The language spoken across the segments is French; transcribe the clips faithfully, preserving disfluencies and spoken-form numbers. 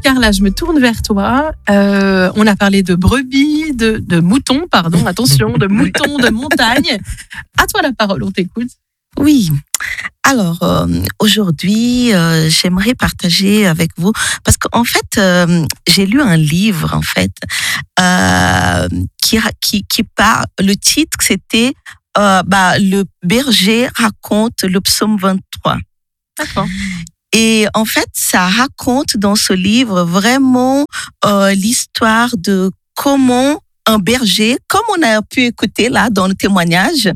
Carla, je me tourne vers toi. Euh, on a parlé de brebis, de, de moutons, pardon, attention, de moutons, de montagne. À toi la parole, on t'écoute. Oui. Alors, euh, aujourd'hui, euh, j'aimerais partager avec vous, parce qu'en fait, euh, j'ai lu un livre, en fait, euh, qui, qui, qui parle, le titre, c'était euh, bah, Le berger raconte le psaume vingt-trois. D'accord. Et en fait, ça raconte dans ce livre vraiment euh, l'histoire de comment un berger, comme on a pu écouter là dans le témoignage,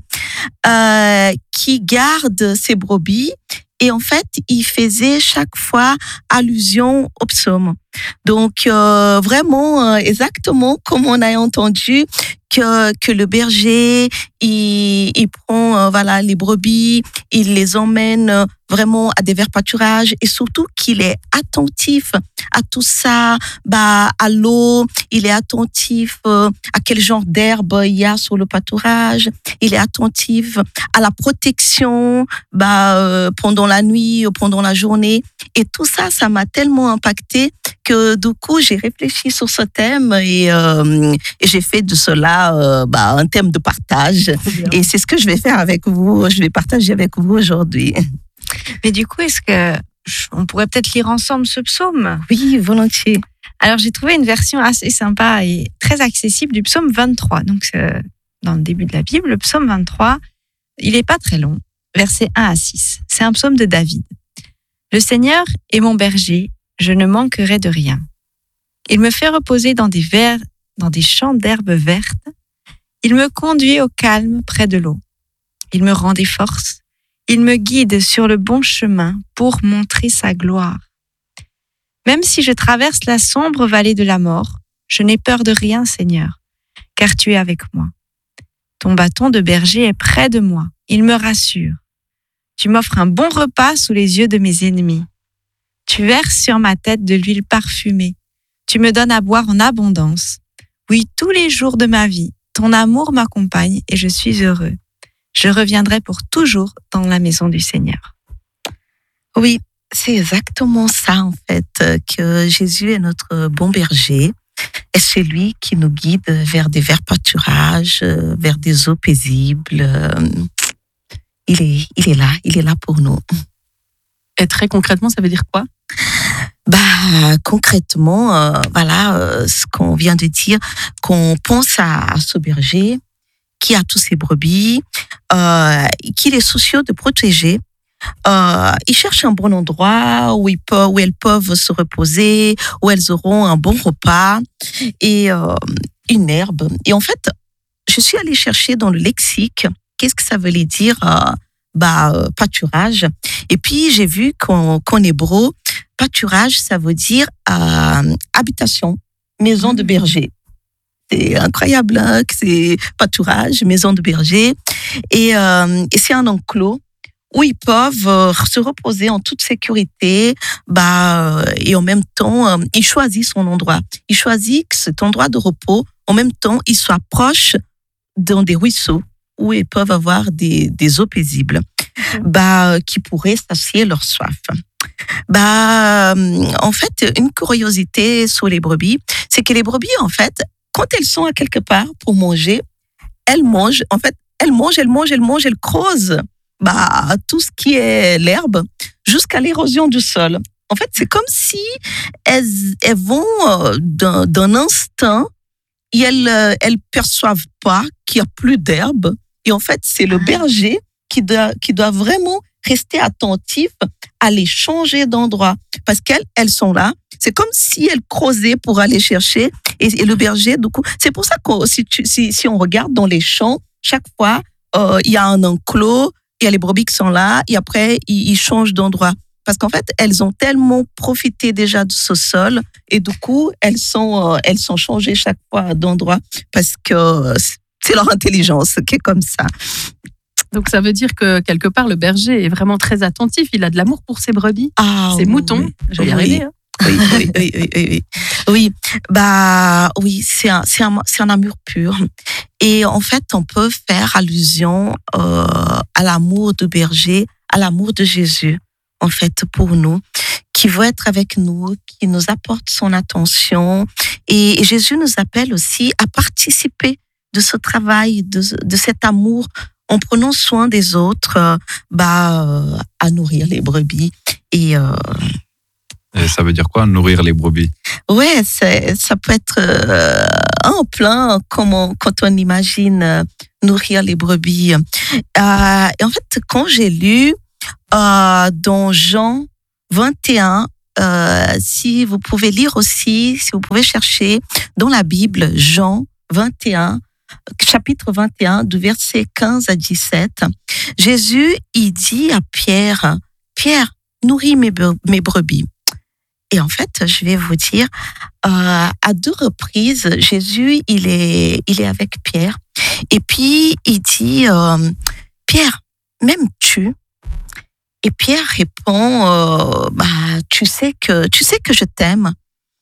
euh, qui garde ses brebis. Et en fait, il faisait chaque fois allusion au psaume. Donc, euh, vraiment, euh, exactement comme on a entendu que, que le berger, il, il prend euh, voilà, les brebis, il les emmène euh, vraiment à des verts pâturages et surtout qu'il est attentif à tout ça, bah, à l'eau, il est attentif euh, à quel genre d'herbe il y a sur le pâturage, il est attentif à la protection bah, euh, pendant la nuit ou pendant la journée. Et tout ça, ça m'a tellement impacté que du coup, j'ai réfléchi sur ce thème et, euh, et j'ai fait de cela euh, bah, un thème de partage. Et c'est ce que je vais faire avec vous, je vais partager avec vous aujourd'hui. Mais du coup, est-ce que on pourrait peut-être lire ensemble ce psaume ? Oui, volontiers. Alors, j'ai trouvé une version assez sympa et très accessible du psaume vingt-trois. Donc, c'est dans le début de la Bible, le psaume vingt-trois, il n'est pas très long, versets un à six. C'est un psaume de David. Le Seigneur est mon berger, je ne manquerai de rien. Il me fait reposer dans des verts, dans des champs d'herbes vertes. Il me conduit au calme près de l'eau. Il me rend des forces. Il me guide sur le bon chemin pour montrer sa gloire. Même si je traverse la sombre vallée de la mort, je n'ai peur de rien, Seigneur, car tu es avec moi. Ton bâton de berger est près de moi. Il me rassure. Tu m'offres un bon repas sous les yeux de mes ennemis. Tu verses sur ma tête de l'huile parfumée. Tu me donnes à boire en abondance. Oui, tous les jours de ma vie, ton amour m'accompagne et je suis heureux. Je reviendrai pour toujours dans la maison du Seigneur. Oui, c'est exactement ça en fait, que Jésus est notre bon berger. Et c'est lui qui nous guide vers des verts pâturages, vers des eaux paisibles. Il est, il est là, il est là pour nous. Et très concrètement, ça veut dire quoi ? Bah, concrètement, euh, voilà euh, ce qu'on vient de dire, qu'on pense à, à ce berger qui a tous ses brebis, euh, qu'il est soucieux de protéger. Euh, il cherche un bon endroit où, ils peuvent, où elles peuvent se reposer, où elles auront un bon repas et euh, une herbe. Et en fait, je suis allée chercher dans le lexique qu'est-ce que ça voulait dire euh, bah, euh, pâturage. Et puis, j'ai vu qu'en, qu'en hébreu, pâturage, ça veut dire euh, habitation, maison de berger. C'est incroyable, hein, que c'est pâturage, maison de berger. Et, euh, et c'est un enclos où ils peuvent euh, se reposer en toute sécurité, bah, euh, et en même temps, euh, ils choisissent son endroit. Ils choisissent cet endroit de repos. En même temps, ils soient proches dans des ruisseaux où ils peuvent avoir des, des eaux paisibles, mmh. bah, qui pourraient sacier leur soif. Bah, en fait, une curiosité sur les brebis, c'est que les brebis, en fait, quand elles sont à quelque part pour manger, elles mangent, en fait, elles mangent, elles mangent, elles mangent, elles creusent bah, tout ce qui est l'herbe jusqu'à l'érosion du sol. En fait, c'est comme si elles, elles vont euh, d'un, d'un instinct et elles ne elles perçoivent pas qu'il n'y a plus d'herbe. Et en fait, c'est le berger qui doit, qui doit vraiment rester attentif à les changer d'endroit. Parce qu'elles elles sont là. C'est comme si elles creusaient pour aller chercher. Et, et le berger, du coup, c'est pour ça que si, tu, si, si on regarde dans les champs, chaque fois, euh, il y a un enclos, il y a les brebis qui sont là, et après, ils, ils changent d'endroit. Parce qu'en fait, elles ont tellement profité déjà de ce sol, et du coup, elles sont, euh, elles sont changées chaque fois d'endroit, parce que c'est leur intelligence qui est comme ça. Donc ça veut dire que quelque part, le berger est vraiment très attentif, il a de l'amour pour ses brebis, ah, ses moutons, oui. je vais y oui. arriver. Hein. Oui, oui, oui, oui, oui, oui. Oui, bah, oui, c'est un, c'est un, c'est un amour pur. Et en fait, on peut faire allusion euh, à l'amour du berger, à l'amour de Jésus, en fait, pour nous, qui veut être avec nous, qui nous apporte son attention. Et, et Jésus nous appelle aussi à participer de ce travail, de, de cet amour, en prenant soin des autres, euh, bah, euh, à nourrir les brebis. Et, euh, Et ça veut dire quoi, nourrir les brebis? ouais, c'est, ça peut être euh, en plein, comme on- quand on imagine euh, nourrir les brebis. Euh, et en fait, quand j'ai lu euh, dans Jean vingt et un, euh, si vous pouvez lire aussi, si vous pouvez chercher dans la Bible, Jean vingt et un, chapitre vingt et un, du verset quinze à dix-sept, Jésus, il dit à Pierre, Pierre, nourris mes, bre- mes brebis. Et en fait, je vais vous dire, euh, à deux reprises, Jésus, il est, il est avec Pierre. Et puis, il dit, euh, Pierre, m'aimes-tu? Et Pierre répond, euh, bah, tu sais que, tu sais que je t'aime.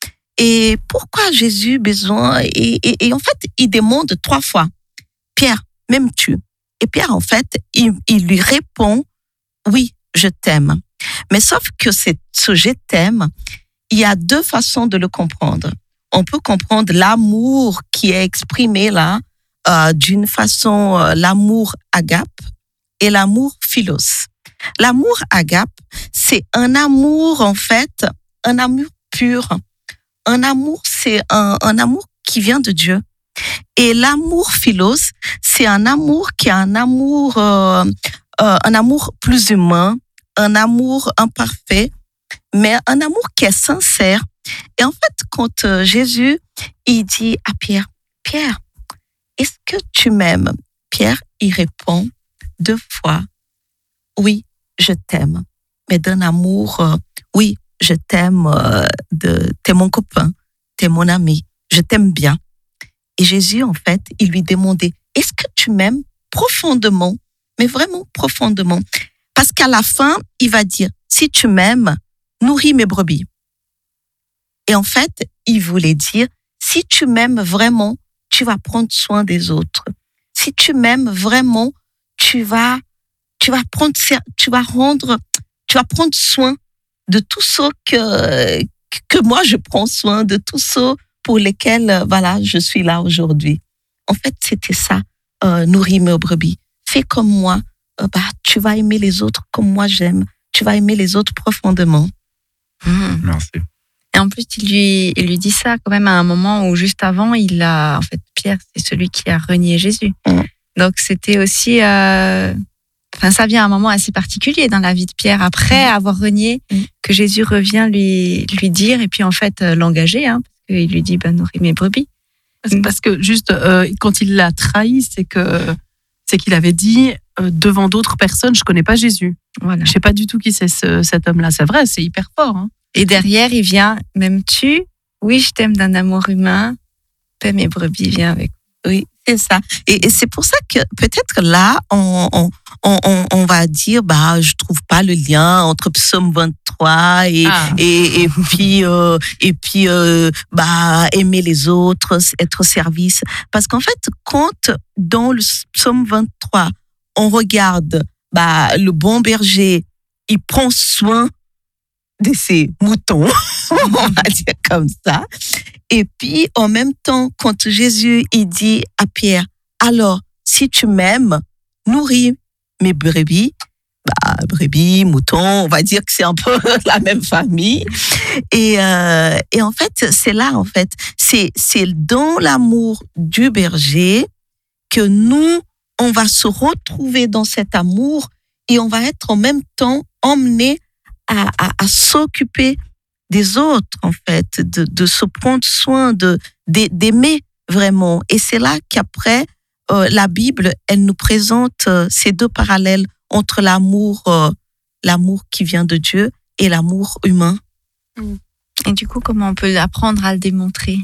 Et pourquoi Jésus besoin? Et, et, et en fait, il demande trois fois, Pierre, m'aimes-tu? Et Pierre, en fait, il, il lui répond, oui, je t'aime. Mais sauf que c'est ce je t'aime, il y a deux façons de le comprendre. On peut comprendre l'amour qui est exprimé là euh, d'une façon, euh, l'amour agape et l'amour philos. L'amour agape, c'est un amour en fait, un amour pur. Un amour, c'est un, un amour qui vient de Dieu. Et l'amour philos, c'est un amour qui est un amour, euh, euh, un amour plus humain, un amour imparfait, mais un amour qui est sincère. Et en fait, quand euh, Jésus, il dit à Pierre, Pierre, est-ce que tu m'aimes? Pierre, il répond deux fois, oui, je t'aime. Mais d'un amour, euh, oui, je t'aime, euh, de, t'es mon copain, t'es mon ami, je t'aime bien. Et Jésus, en fait, il lui demandait, est-ce que tu m'aimes profondément, mais vraiment profondément? Parce qu'à la fin, il va dire, si tu m'aimes, nourris mes brebis. Et en fait, il voulait dire, si tu m'aimes vraiment, tu vas prendre soin des autres. Si tu m'aimes vraiment, tu vas, tu vas prendre, tu vas rendre, tu vas prendre soin de tous ceux que, que moi je prends soin, de tous ceux pour lesquels, voilà, je suis là aujourd'hui. En fait, c'était ça, euh, nourrir mes brebis. Fais comme moi, euh, bah, tu vas aimer les autres comme moi j'aime. Tu vas aimer les autres profondément. Mmh. Merci. Et en plus, il lui, il lui dit ça quand même à un moment où juste avant, il a, en fait, Pierre, c'est celui qui a renié Jésus. Mmh. Donc c'était aussi, euh, enfin, ça vient à un moment assez particulier dans la vie de Pierre après Mmh. avoir renié, Mmh. que Jésus revient lui, lui dire et puis en fait euh, l'engager, hein, parce qu'il lui dit, ben, nourris mes brebis. Parce, parce que juste euh, quand il l'a trahi, c'est que c'est qu'il avait dit euh, devant d'autres personnes, je connais pas Jésus. Voilà. Je sais pas du tout qui c'est ce, cet homme-là. C'est vrai, c'est hyper fort. Hein. Et derrière, il vient, m'aimes-tu? Oui, je t'aime d'un amour humain. Paix mes brebis, viens avec. Oui, c'est ça. Et, et c'est pour ça que peut-être là, on, on, on, on va dire, bah, je trouve pas le lien entre Psaume vingt-trois et, Ah. et, et puis, euh, et puis euh, bah, aimer les autres, être au service. Parce qu'en fait, quand dans le Psaume vingt-trois, on regarde bah, le bon berger, il prend soin de ses moutons, on va dire comme ça. Et puis, en même temps, quand Jésus, il dit à Pierre, alors, si tu m'aimes, nourris mes brebis, bah, brebis, moutons, on va dire que c'est un peu la même famille. Et, euh, et en fait, c'est là, en fait, c'est, c'est dans l'amour du berger que nous, on va se retrouver dans cet amour et on va être en même temps emmenés à, à, à s'occuper des autres, en fait, de, de se prendre soin, de, d'aimer vraiment. Et c'est là qu'après, euh, la Bible, elle nous présente euh, ces deux parallèles entre l'amour, euh, l'amour qui vient de Dieu et l'amour humain. Et du coup, comment on peut apprendre à le démontrer?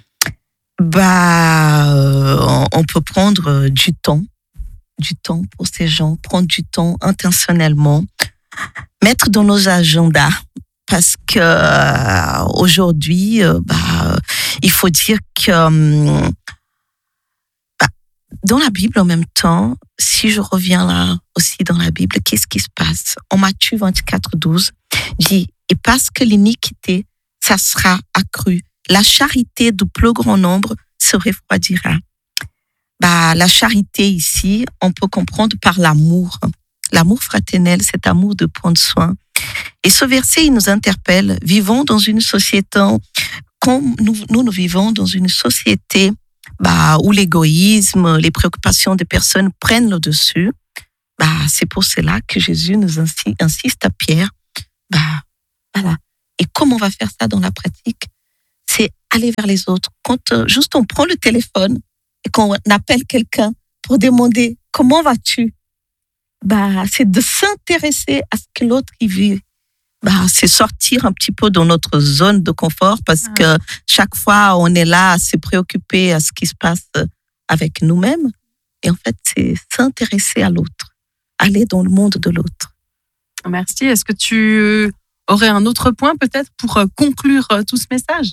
Bah, euh, on, on peut prendre euh, du temps, du temps pour ces gens, prendre du temps intentionnellement, mettre dans nos agendas. Parce que euh, aujourd'hui, euh, bah, il faut dire que euh, bah, dans la Bible en même temps, si je reviens là aussi dans la Bible, qu'est-ce qui se passe? En Matthieu vingt-quatre, douze, dit Et parce que l'iniquité, ça sera accru. La charité du plus grand nombre se refroidira. Bah, la charité ici, on peut comprendre par l'amour. L'amour fraternel, cet amour de prendre soin. Et ce verset, il nous interpelle. Vivons dans une société, comme nous, nous, nous vivons dans une société bah, où l'égoïsme, les préoccupations des personnes prennent le dessus. Bah, c'est pour cela que Jésus nous insiste à Pierre. Bah, voilà. Et comment on va faire ça dans la pratique? C'est aller vers les autres. Quand euh, juste on prend le téléphone et qu'on appelle quelqu'un pour demander comment vas-tu, bah, c'est de s'intéresser à ce que l'autre y vit. Bah, c'est sortir un petit peu dans notre zone de confort parce ah. que chaque fois on est là à se préoccuper à ce qui se passe avec nous-mêmes. Et en fait, c'est s'intéresser à l'autre, aller dans le monde de l'autre. Merci. Est-ce que tu aurais un autre point peut-être pour conclure tout ce message?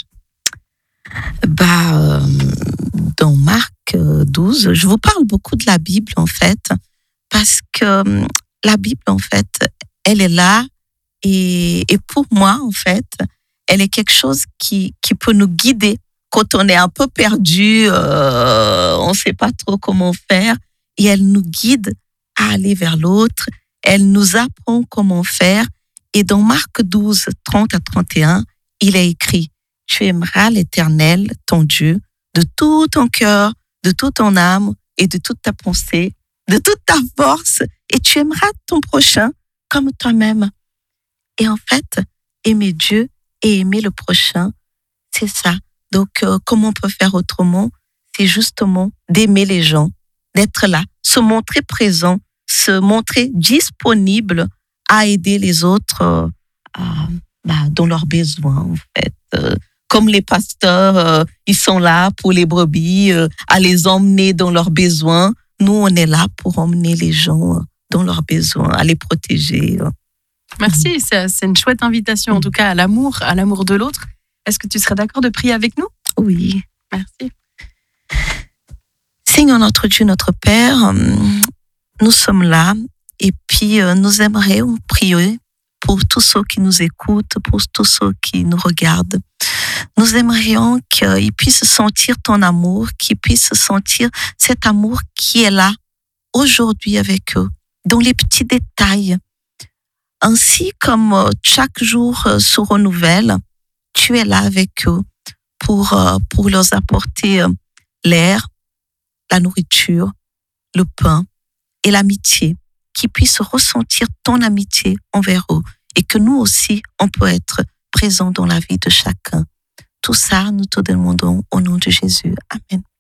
Bah, euh, dans Marc douze, je vous parle beaucoup de la Bible en fait, parce que la Bible en fait, elle est là et, et pour moi en fait, elle est quelque chose qui, qui peut nous guider quand on est un peu perdu, euh, on ne sait pas trop comment faire, et elle nous guide à aller vers l'autre, elle nous apprend comment faire. Et dans Marc douze, trente à trente et un, il est écrit: tu aimeras l'Éternel, ton Dieu, de tout ton cœur, de toute ton âme et de toute ta pensée, de toute ta force, et tu aimeras ton prochain comme toi-même. Et en fait, aimer Dieu et aimer le prochain, c'est ça. Donc, euh, comment on peut faire autrement? C'est justement d'aimer les gens, d'être là, se montrer présent, se montrer disponible à aider les autres euh, à, bah, dans leurs besoins, en fait. Euh, comme les pasteurs, euh, ils sont là pour les brebis, euh, à les emmener dans leurs besoins. Nous, on est là pour emmener les gens euh, dans leurs besoins, à les protéger. Euh. Merci, c'est, c'est une chouette invitation, en tout cas à l'amour, à l'amour de l'autre. Est-ce que tu serais d'accord de prier avec nous? Oui. Merci. Seigneur notre Dieu, notre Père, nous sommes là et puis nous aimerions prier pour tous ceux qui nous écoutent, pour tous ceux qui nous regardent. Nous aimerions qu'ils puissent sentir ton amour, qu'ils puissent sentir cet amour qui est là aujourd'hui avec eux, dans les petits détails. Ainsi comme chaque jour se renouvelle, tu es là avec eux pour, pour leur apporter l'air, la nourriture, le pain et l'amitié, qu'ils puissent ressentir ton amitié envers eux et que nous aussi, on peut être présents dans la vie de chacun. Tout ça, nous te demandons au nom de Jésus. Amen.